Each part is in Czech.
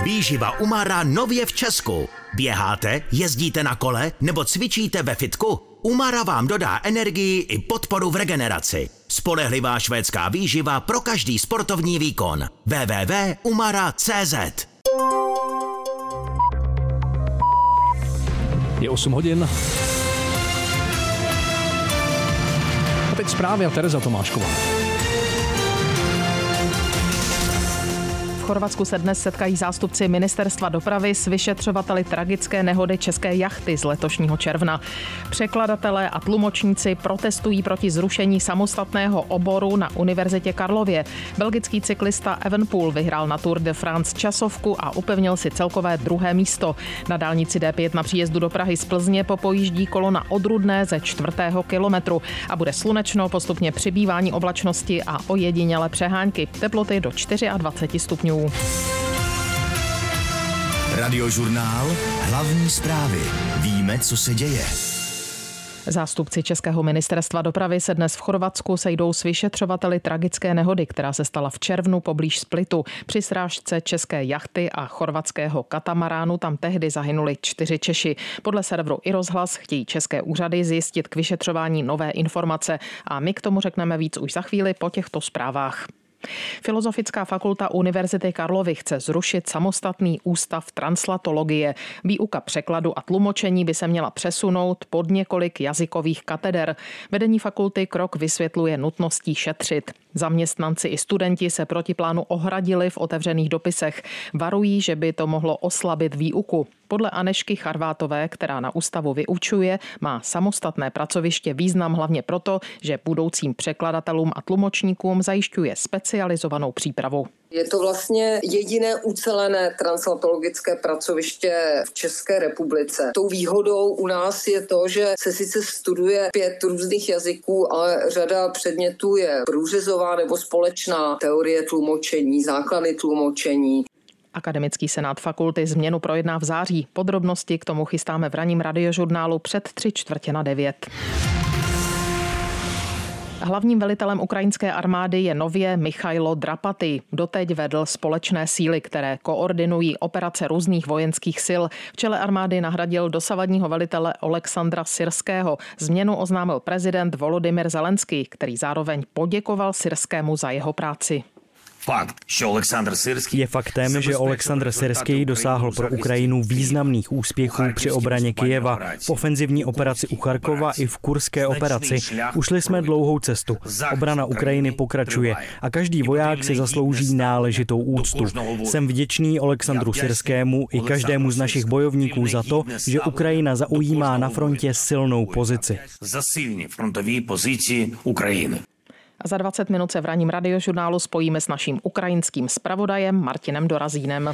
Výživa Umara nově v Česku. Běháte, jezdíte na kole nebo cvičíte ve fitku? Umara vám dodá energii i podporu v regeneraci. Spolehlivá švédská výživa pro každý sportovní výkon. www.umara.cz. Je 8 hodin. A teď zprávy a Tereza Tomášková. V Chorvatsku se dnes setkají zástupci Ministerstva dopravy s vyšetřovateli tragické nehody české jachty z letošního června. Překladatelé a tlumočníci protestují proti zrušení samostatného oboru na Univerzitě Karlově. Belgický cyklista Evenepoel vyhrál na Tour de France časovku a upevnil si celkové 2. místo. Na dálnici D5 na příjezdu do Prahy z Plzně popojíždí kolona od Rudné ze 4. kilometru a bude slunečno, postupně přibývání oblačnosti a ojedinělé přehánky. Teploty do 24 stupňů. Radiožurnál. Hlavní zprávy. Víme, co se děje. Zástupci Českého ministerstva dopravy se dnes v Chorvatsku sejdou s vyšetřovateli tragické nehody, která se stala v červnu poblíž Splitu. Při srážce české jachty a chorvatského katamaránu tam tehdy zahynuli 4 Češi. Podle serveru iRozhlas chtějí české úřady zjistit k vyšetřování nové informace a my k tomu řekneme víc už za chvíli po těchto zprávách. Filozofická fakulta Univerzity Karlovy chce zrušit samostatný ústav translatologie. Výuka překladu a tlumočení by se měla přesunout pod několik jazykových kateder. Vedení fakulty krok vysvětluje nutností šetřit. Zaměstnanci i studenti se proti plánu ohradili v otevřených dopisech. Varují, že by to mohlo oslabit výuku. Podle Anešky Charvátové, která na ústavu vyučuje, má samostatné pracoviště význam hlavně proto, že budoucím překladatelům a tlumočníkům zajišťuje specializovanou přípravu. Je to vlastně jediné ucelené translatologické pracoviště v České republice. Tou výhodou u nás je to, že se sice studuje 5 různých jazyků, ale řada předmětů je průřezová nebo společná. Teorie tlumočení, základy tlumočení. Akademický senát fakulty změnu projedná v září. Podrobnosti k tomu chystáme v ranním radiožurnálu před 8:45. Hlavním velitelem ukrajinské armády je nově Michailo Drapatý. Doteď vedl společné síly, které koordinují operace různých vojenských sil. V čele armády nahradil dosavadního velitele Oleksandra Syrského. Změnu oznámil prezident Volodymyr Zelenský, který zároveň poděkoval Syrskému za jeho práci. Je faktem, že Oleksandr Syrský dosáhl pro Ukrajinu významných úspěchů při obraně Kyjeva, v ofenzivní operaci u Charkova i v kurské operaci. Ušli jsme dlouhou cestu. Obrana Ukrajiny pokračuje a každý voják si zaslouží náležitou úctu. Jsem vděčný Oleksandru Syrskému i každému z našich bojovníků za to, že Ukrajina zaujímá na frontě silnou pozici. A za 20 minut se v ranním radiožurnálu spojíme s naším ukrajinským zpravodajem Martinem Dorazínem.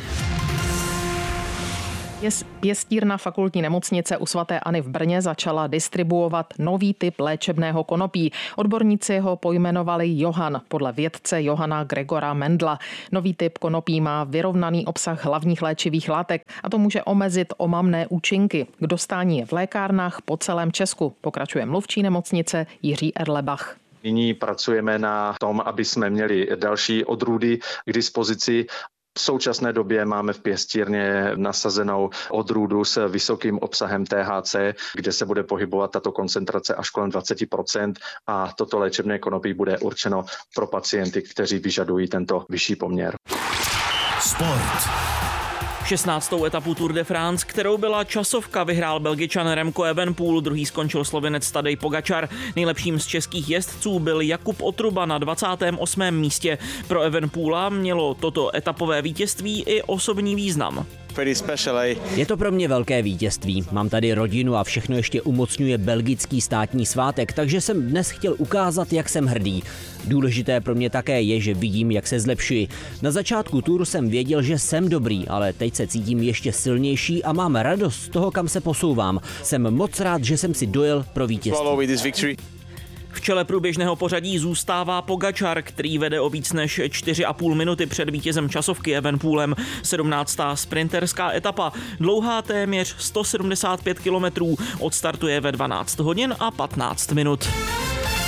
Pěstírna fakultní nemocnice u sv. Anny v Brně začala distribuovat nový typ léčebného konopí. Odborníci ho pojmenovali Johann podle vědce Johanna Gregora Mendla. Nový typ konopí má vyrovnaný obsah hlavních léčivých látek a to může omezit omamné účinky. K dostání je v lékárnách po celém Česku, pokračuje mluvčí nemocnice Jiří Erlebach. Nyní pracujeme na tom, aby jsme měli další odrůdy k dispozici. V současné době máme v pěstírně nasazenou odrůdu s vysokým obsahem THC, kde se bude pohybovat tato koncentrace až kolem 20% a toto léčebné konopí bude určeno pro pacienty, kteří vyžadují tento vyšší poměr. Sport. 16. etapu Tour de France, kterou byla časovka, vyhrál Belgičan Remco Evenepoel, druhý skončil Slovinec Tadej Pogačar. Nejlepším z českých jezdců byl Jakub Otruba na 28. místě. Pro Evenepoela mělo toto etapové vítězství i osobní význam. Je to pro mě velké vítězství. Mám tady rodinu a všechno ještě umocňuje belgický státní svátek, takže jsem dnes chtěl ukázat, jak jsem hrdý. Důležité pro mě také je, že vidím, jak se zlepšuji. Na začátku touru jsem věděl, že jsem dobrý, ale teď se cítím ještě silnější a mám radost z toho, kam se posouvám. Jsem moc rád, že jsem si dojel pro vítězství. V čele průběžného pořadí zůstává Pogačar, který vede o víc než 4,5 minuty před vítězem časovky Evenepoelem. 17. sprinterská etapa, dlouhá téměř 175 kilometrů, odstartuje ve 12 hodin a 15 minut.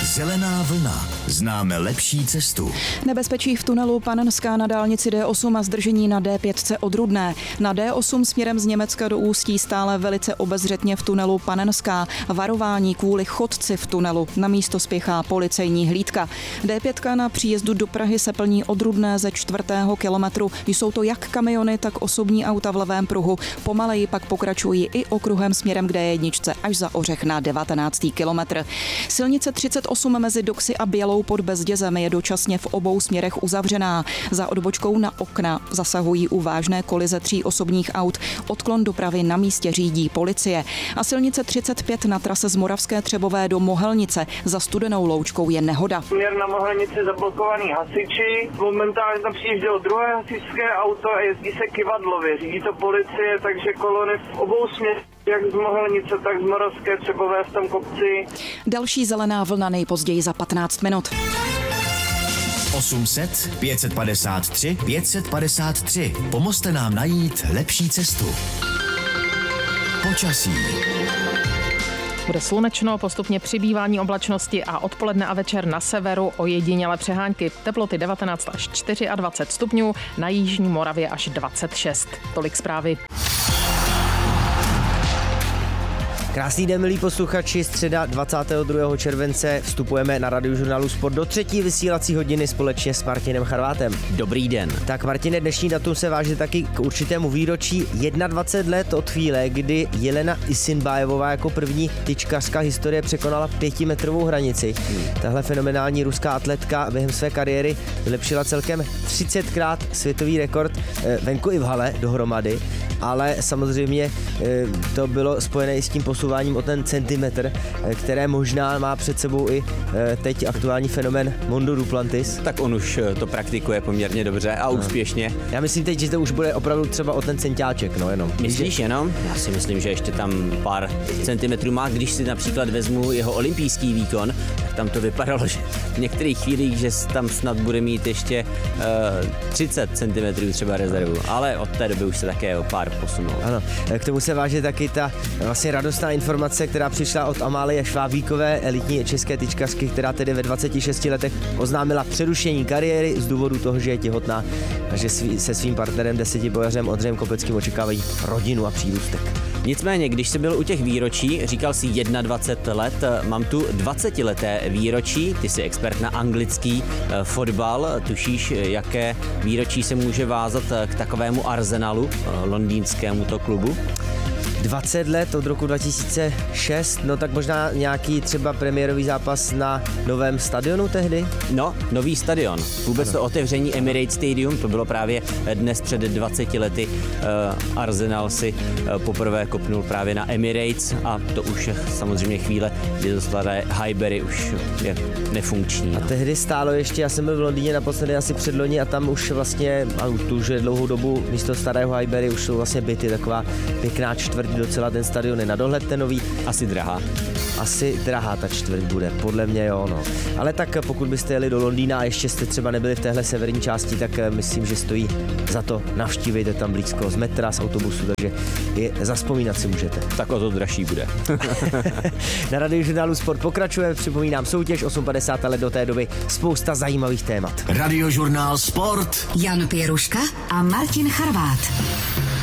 Zelená vlna. Známe lepší cestu. Nebezpečí v tunelu Panenská na dálnici D8 a zdržení na D5 od Rudné. Na D8 směrem z Německa do Ústí stále velice obezřetně v tunelu Panenská. Varování kvůli chodci v tunelu. Na místo spěchá policejní hlídka. D5 na příjezdu do Prahy se plní od Rudné ze 4. kilometru. Jsou to jak kamiony, tak osobní auta v levém pruhu. Pomaleji pak pokračují i okruhem směrem k D1 až za Ořech na 19. kilometr. Silnice 38 mezi Doxy a Bělou pod Bezdězem je dočasně v obou směrech uzavřená. Za odbočkou na okna zasahují u vážné kolize 3 osobních aut. Odklon dopravy na místě řídí policie. A silnice 35 na trase z Moravské Třebové do Mohelnice za Studenou Loučkou je nehoda. Směr na Mohelnici zablokovaný hasiči. Momentálně tam přijíždělo druhé hasičské auto a jezdí se kyvadlově. Řídí to policie, takže kolony v obou směrech, jak z Mohelnice, tak z Moravské Třebové v tom kopci. Další zelená vlna nejpozději za 15 minut. 800 553 553. Pomozte nám najít lepší cestu. Počasí. Bude slunečno, postupně přibývání oblačnosti a odpoledne a večer na severu ojedinělé přehánky. Teploty 19 až 24 stupňů, na jižní Moravě až 26. Tolik zprávy. Krásný den, milí posluchači, středa 22. července vstupujeme na Radiožurnálu Sport do 3. vysílací hodiny společně s Martinem Charvátem. Dobrý den. Tak Martine, dnešní datum se váže taky k určitému výročí 21 let od chvíle, kdy Jelena Isinbajevová jako první tyčkařka historie překonala 5metrovou hranici. Tahle fenomenální ruská atletka během své kariéry vylepšila celkem 30krát světový rekord venku i v hale dohromady, ale samozřejmě to bylo spojené i s tím posouváním o ten centimetr, které možná má před sebou i teď aktuální fenomén Mondo Duplantis. Tak on už to praktikuje poměrně dobře a úspěšně. Já myslím teď, že to už bude opravdu třeba o ten centiáček, no jenom. Myslíš jenom? Já si myslím, že ještě tam pár centimetrů má. Když si například vezmu jeho olympijský výkon, tak tam to vypadalo, že v některých chvílích, že tam snad bude mít ještě 30 centimetrů třeba rezervu, ale od té doby už se také o pár posunul. Ano, k tomu se váže taky ta vlastně radostná informace, která přišla od Amálie Švábíkové, elitní české tyčkařky, která tedy ve 26 letech oznámila přerušení kariéry z důvodu toho, že je těhotná a že se svým partnerem 10bojařem Ondřejem Kopeckým očekávají rodinu a přírůstek. Nicméně, když jsi byl u těch výročí, říkal jsi 21 let, mám tu 20leté výročí, ty jsi expert na anglický fotbal, tušíš, jaké výročí se může vázat k takovému Arsenalu, londýnskému to klubu? 20 let od roku 2006, no tak možná nějaký třeba premiérový zápas na novém stadionu tehdy? No, nový stadion. Vůbec ano. To otevření Emirates Stadium, to bylo právě dnes před 20 lety. Arsenal si poprvé kopnul právě na Emirates a to už je samozřejmě chvíle, kdy to staré Highbury už je nefunkční. A tehdy stálo ještě, já jsem byl v Londýně naposledy asi předloni a tam už vlastně, a už je dlouhou dobu místo starého Highbury už jsou vlastně byty, taková pěkná čtvrť, docela ten stadion je na dohled, ten nový. Asi drahá. Asi drahá ta čtvrť bude, podle mě jo, no. Ale tak pokud byste jeli do Londýna a ještě jste třeba nebyli v téhle severní části, tak myslím, že stojí za to navštívit, je tam blízko z metra, z autobusu, takže zazpomínat si můžete. Tak o to dražší bude. Na Radiožurnálu Sport pokračuje, připomínám soutěž 8.50, ale do té doby spousta zajímavých témat. Radiožurnál Sport. Jan Pěruška a Martin Charvát.